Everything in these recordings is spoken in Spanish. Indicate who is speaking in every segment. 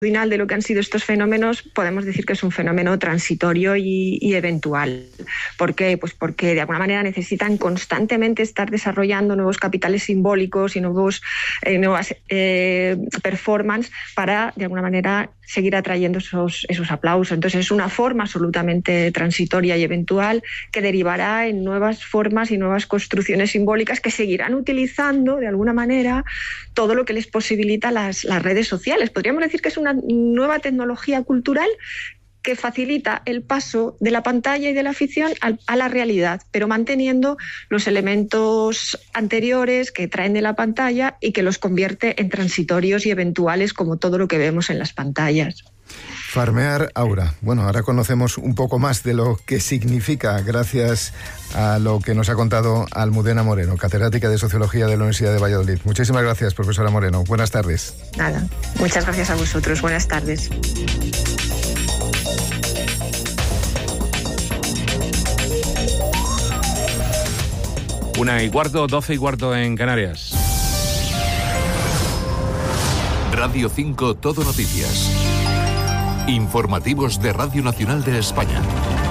Speaker 1: de lo que han sido estos fenómenos, podemos decir que es un fenómeno transitorio y eventual. ¿Por qué? Pues porque de alguna manera necesitan constantemente estar desarrollando nuevos capitales simbólicos y nuevas performances para de alguna manera seguir atrayendo esos aplausos. Entonces es una forma absolutamente transitoria y eventual que derivará en nuevas formas y nuevas construcciones simbólicas que seguirán utilizando de alguna manera todo lo que les posibilita las redes sociales. Podríamos decir que es una nueva tecnología cultural que facilita el paso de la pantalla y de la ficción a la realidad, pero manteniendo los elementos anteriores que traen de la pantalla y que los convierte en transitorios y eventuales como todo lo que vemos en las pantallas.
Speaker 2: Farmear Aura. Bueno, ahora conocemos un poco más de lo que significa gracias a lo que nos ha contado Almudena Moreno, catedrática de Sociología de la Universidad de Valladolid. Muchísimas gracias, profesora Moreno. Buenas tardes.
Speaker 1: Nada, muchas gracias a vosotros. Buenas tardes.
Speaker 3: Una y cuarto, 12 y cuarto en Canarias.
Speaker 4: Radio 5 Todo Noticias. Informativos de Radio Nacional de España.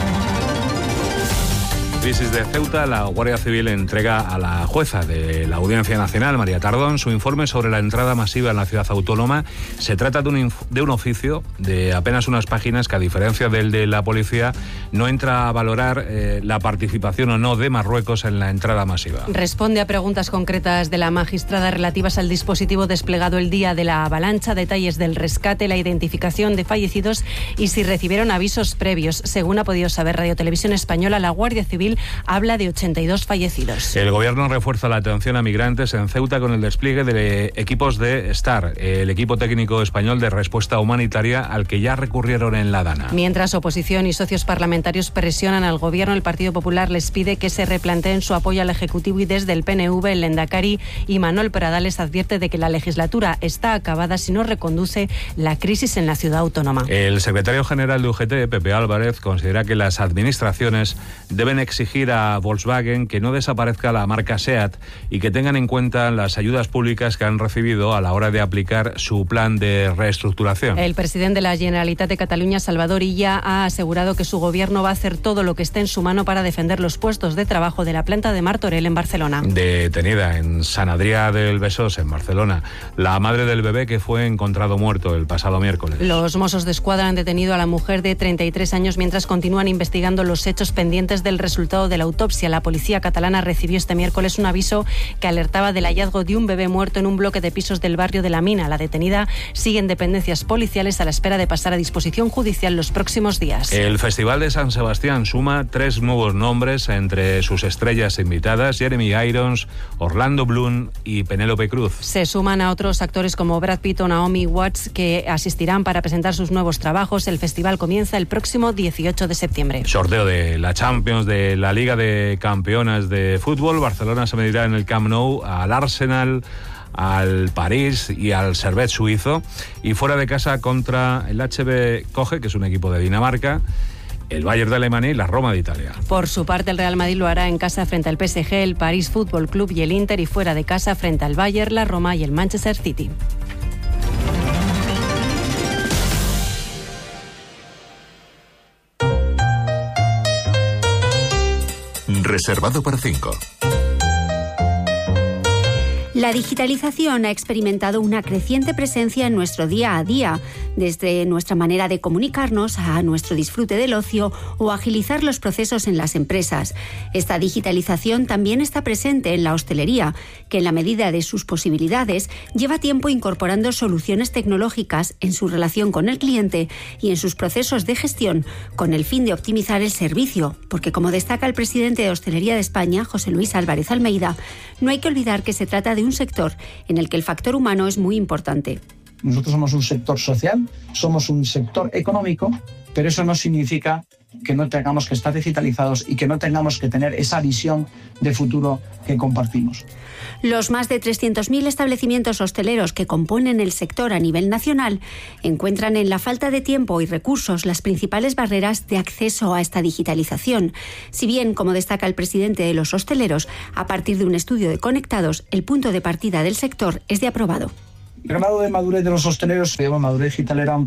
Speaker 3: Crisis de Ceuta. La Guardia Civil entrega a la jueza de la Audiencia Nacional, María Tardón, su informe sobre la entrada masiva en la ciudad autónoma. Se trata de un oficio de apenas unas páginas que, a diferencia del de la policía, no entra a valorar la participación o no de Marruecos en la entrada masiva.
Speaker 5: Responde a preguntas concretas de la magistrada relativas al dispositivo desplegado el día de la avalancha, detalles del rescate, la identificación de fallecidos y si recibieron avisos previos. Según ha podido saber Radio Televisión Española, la Guardia Civil habla de 82 fallecidos.
Speaker 3: El gobierno refuerza la atención a migrantes en Ceuta con el despliegue de equipos de STAR, el equipo técnico español de respuesta humanitaria al que ya recurrieron en La Dana.
Speaker 5: Mientras oposición y socios parlamentarios presionan al gobierno, el Partido Popular les pide que se replanteen su apoyo al Ejecutivo y desde el PNV, el Lehendakari Imanol Pradales advierte de que la legislatura está acabada si no reconduce la crisis en la ciudad autónoma.
Speaker 3: El secretario general de UGT, Pepe Álvarez, considera que las administraciones deben exigir a Volkswagen que no desaparezca la marca SEAT y que tengan en cuenta las ayudas públicas que han recibido a la hora de aplicar su plan de reestructuración.
Speaker 5: El presidente de la Generalitat de Cataluña, Salvador Illa, ha asegurado que su gobierno va a hacer todo lo que esté en su mano para defender los puestos de trabajo de la planta de Martorell en Barcelona.
Speaker 3: Detenida en Sant Adrià del Besòs, en Barcelona, la madre del bebé que fue encontrado muerto el pasado miércoles.
Speaker 5: Los Mossos d'Esquadra han detenido a la mujer de 33 años mientras continúan investigando los hechos pendientes del resultado de la autopsia. La policía catalana recibió este miércoles un aviso que alertaba del hallazgo de un bebé muerto en un bloque de pisos del barrio de La Mina. La detenida sigue en dependencias policiales a la espera de pasar a disposición judicial los próximos días.
Speaker 3: El Festival de San Sebastián suma 3 nuevos nombres entre sus estrellas invitadas: Jeremy Irons, Orlando Bloom y Penélope Cruz.
Speaker 5: Se suman a otros actores como Brad Pitt o Naomi Watts que asistirán para presentar sus nuevos trabajos. El festival comienza el próximo 18 de septiembre.
Speaker 3: Sorteo de la Champions, de la Liga de Campeonas de Fútbol. Barcelona se medirá en el Camp Nou al Arsenal, al París y al Servette suizo, y fuera de casa contra el HB Koche, que es un equipo de Dinamarca, el Bayern de Alemania y la Roma de Italia.
Speaker 5: Por su parte, el Real Madrid lo hará en casa frente al PSG, el París Fútbol Club y el Inter, y fuera de casa frente al Bayern, la Roma y el Manchester City.
Speaker 4: Reservado para 5.
Speaker 6: La digitalización ha experimentado una creciente presencia en nuestro día a día, desde nuestra manera de comunicarnos a nuestro disfrute del ocio o agilizar los procesos en las empresas. Esta digitalización también está presente en la hostelería, que en la medida de sus posibilidades lleva tiempo incorporando soluciones tecnológicas en su relación con el cliente y en sus procesos de gestión, con el fin de optimizar el servicio, porque como destaca el presidente de Hostelería de España, José Luis Álvarez Almeida, no hay que olvidar que se trata de un sector en el que el factor humano es muy importante.
Speaker 7: Nosotros somos un sector social, somos un sector económico, pero eso no significa que no tengamos que estar digitalizados y que no tengamos que tener esa visión de futuro que compartimos.
Speaker 6: Los más de 300.000 establecimientos hosteleros que componen el sector a nivel nacional encuentran en la falta de tiempo y recursos las principales barreras de acceso a esta digitalización. Si bien, como destaca el presidente de los hosteleros, a partir de un estudio de Conectados, el punto de partida del sector es de aprobado.
Speaker 7: El grado de madurez de los hosteleros, madurez digital, era un